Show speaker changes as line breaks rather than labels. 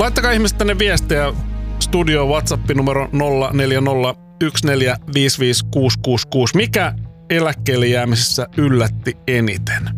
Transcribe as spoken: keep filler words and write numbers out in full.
laittakaa ihmiset tänne viestejä. Studio WhatsApp numero nolla neljä nolla yksi neljä viisi viisi kuusi kuusi kuusi. Mikä eläkkeelle jäämisessä yllätti eniten?